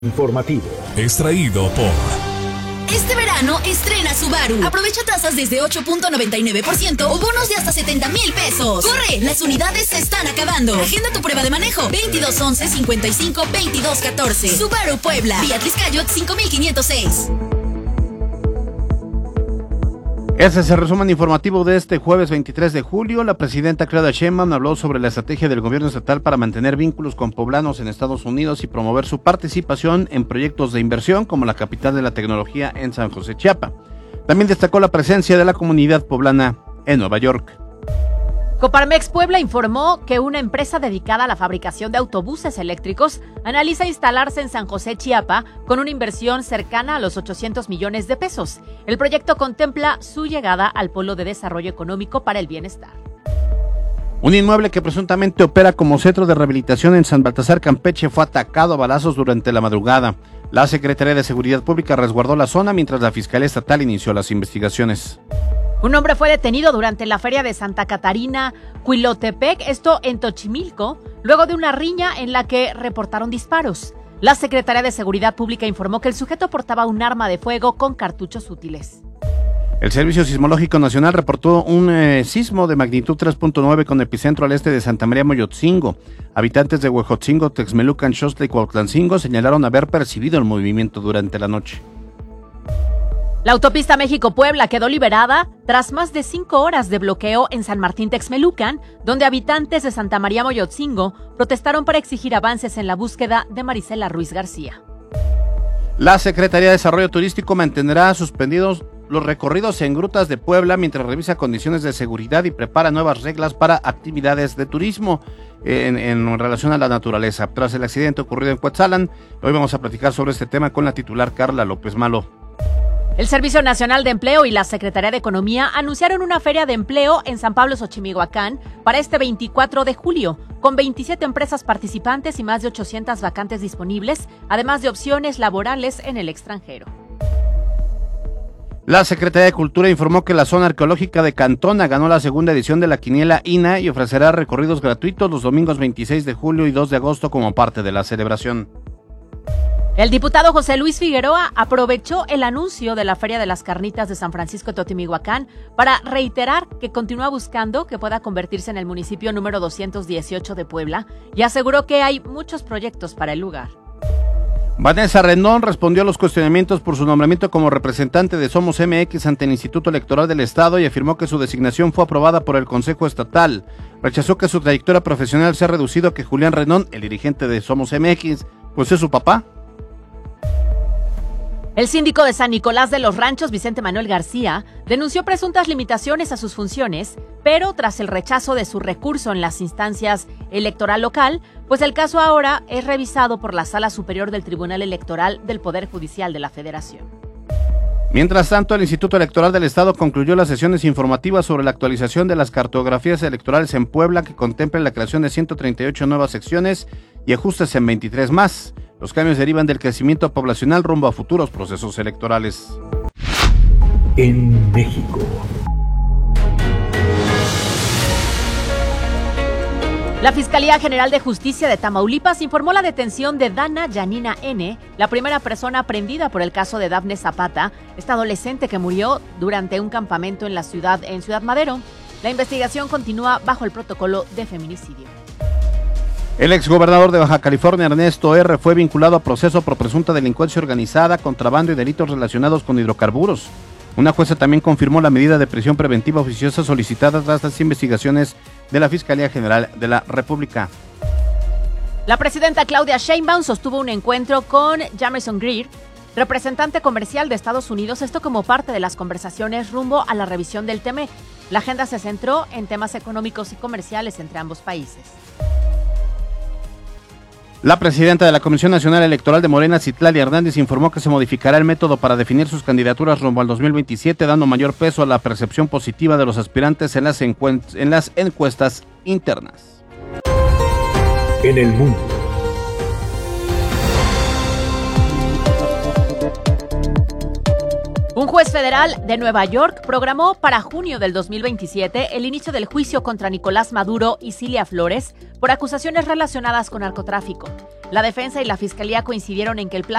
Informativo. Extraído por... Este verano estrena Subaru. Aprovecha tasas desde 8.99% o bonos de hasta 70,000 pesos. ¡Corre! Las unidades se están acabando. Agenda tu prueba de manejo. 2211-55-2214. Subaru Puebla. Vía Tliscayot 5506. Ese es el resumen informativo de este jueves 23 de julio. La presidenta Claudia Sheinbaum habló sobre la estrategia del gobierno estatal para mantener vínculos con poblanos en Estados Unidos y promover su participación en proyectos de inversión como la capital de la tecnología en San José, Chiapas. También destacó la presencia de la comunidad poblana en Nueva York. Coparmex Puebla informó que una empresa dedicada a la fabricación de autobuses eléctricos analiza instalarse en San José, Chiapas, con una inversión cercana a los 800 millones de pesos. El proyecto contempla su llegada al Polo de Desarrollo Económico para el Bienestar. Un inmueble que presuntamente opera como centro de rehabilitación en San Baltasar, Campeche, fue atacado a balazos durante la madrugada. La Secretaría de Seguridad Pública resguardó la zona mientras la Fiscalía Estatal inició las investigaciones. Un hombre fue detenido durante la feria de Santa Catarina, Cuilotepec, esto en Tochimilco, luego de una riña en la que reportaron disparos. La Secretaría de Seguridad Pública informó que el sujeto portaba un arma de fuego con cartuchos útiles. El Servicio Sismológico Nacional reportó un sismo de magnitud 3.9 con epicentro al este de Santa María Moyotzingo. Habitantes de Huejotzingo, Texmelucan, Xostla y Cuautlancingo señalaron haber percibido el movimiento durante la noche. La autopista México-Puebla quedó liberada tras más de 5 horas de bloqueo en San Martín Texmelucan, donde habitantes de Santa María Moyotzingo protestaron para exigir avances en la búsqueda de Marisela Ruiz García. La Secretaría de Desarrollo Turístico mantendrá suspendidos los recorridos en grutas de Puebla mientras revisa condiciones de seguridad y prepara nuevas reglas para actividades de turismo en relación a la naturaleza. Tras el accidente ocurrido en Cuetzalan, hoy vamos a platicar sobre este tema con la titular Carla López Malo. El Servicio Nacional de Empleo y la Secretaría de Economía anunciaron una feria de empleo en San Pablo, Xochimihuacán, para este 24 de julio, con 27 empresas participantes y más de 800 vacantes disponibles, además de opciones laborales en el extranjero. La Secretaría de Cultura informó que la zona arqueológica de Cantona ganó la segunda edición de la Quiniela INA y ofrecerá recorridos gratuitos los domingos 26 de julio y 2 de agosto como parte de la celebración. El diputado José Luis Figueroa aprovechó el anuncio de la Feria de las Carnitas de San Francisco Totimiguacán para reiterar que continúa buscando que pueda convertirse en el municipio número 218 de Puebla y aseguró que hay muchos proyectos para el lugar. Vanessa Rendón respondió a los cuestionamientos por su nombramiento como representante de Somos MX ante el Instituto Electoral del Estado y afirmó que su designación fue aprobada por el Consejo Estatal. Rechazó que su trayectoria profesional sea reducido a que Julián Rendón, el dirigente de Somos MX, pues es su papá. El síndico de San Nicolás de los Ranchos, Vicente Manuel García, denunció presuntas limitaciones a sus funciones, pero tras el rechazo de su recurso en las instancias electoral local, pues el caso ahora es revisado por la Sala Superior del Tribunal Electoral del Poder Judicial de la Federación. Mientras tanto, el Instituto Electoral del Estado concluyó las sesiones informativas sobre la actualización de las cartografías electorales en Puebla, que contemplan la creación de 138 nuevas secciones y ajustes en 23 más. Los cambios derivan del crecimiento poblacional rumbo a futuros procesos electorales. En México. La Fiscalía General de Justicia de Tamaulipas informó la detención de Dana Yanina N., la primera persona aprendida por el caso de Dafne Zapata, esta adolescente que murió durante un campamento en Ciudad Madero. La investigación continúa bajo el protocolo de feminicidio. El exgobernador de Baja California, Ernesto R., fue vinculado a proceso por presunta delincuencia organizada, contrabando y delitos relacionados con hidrocarburos. Una jueza también confirmó la medida de prisión preventiva oficiosa solicitada tras las investigaciones de la Fiscalía General de la República. La presidenta Claudia Sheinbaum sostuvo un encuentro con Jameson Greer, representante comercial de Estados Unidos, esto como parte de las conversaciones rumbo a la revisión del TEMEC. La agenda se centró en temas económicos y comerciales entre ambos países. La presidenta de la Comisión Nacional Electoral de Morena, Citlali Hernández, informó que se modificará el método para definir sus candidaturas rumbo al 2027, dando mayor peso a la percepción positiva de los aspirantes en las encuestas internas. En el mundo. Un juez federal de Nueva York programó para junio del 2027 el inicio del juicio contra Nicolás Maduro y Cilia Flores por acusaciones relacionadas con narcotráfico. La defensa y la fiscalía coincidieron en que el plazo